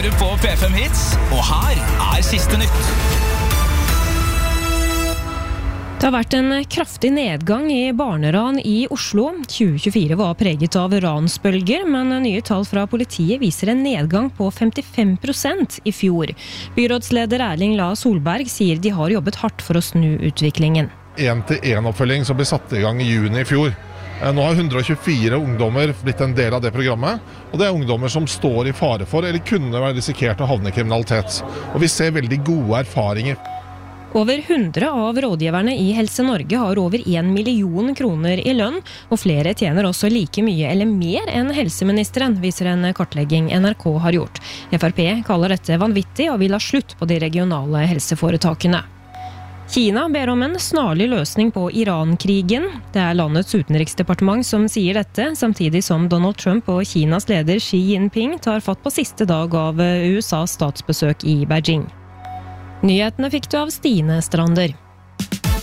hører på P5 Hits, og her siste nytt. Det har vært en kraftig nedgang i barneran i Oslo. 2024 var preget av ransbølger, men nye tall fra politiet viser en nedgang på 55% i fjor. Byrådsleder Erling La Solberg sier de har jobbet hardt for å snu utviklingen. 1-til-1-oppfølging som ble satt i gang i juni i fjor. Nå har 124 ungdommer blitt en del av det programmet, og det er ungdommer som står i fare for eller kunne være risikert å havne i kriminalitet. Og vi ser veldig gode erfaringer. Over 100 av rådgiverne i Helse Norge har over 1 million kroner i lønn, og flere tjener også like mye eller mer enn helseministeren, viser en kartlegging NRK har gjort. FrP kaller dette vanvittig og vil ha slutt på de regionale helseforetakene. Kina ber om en snarlig løsning på Iran-krigen. Det er landets utenriksdepartement som sier dette, samtidig som Donald Trump og Kinas leder Xi Jinping tar fatt på siste dag av USAs statsbesøk i Beijing. Nyhetene fikk du av Stine Strander.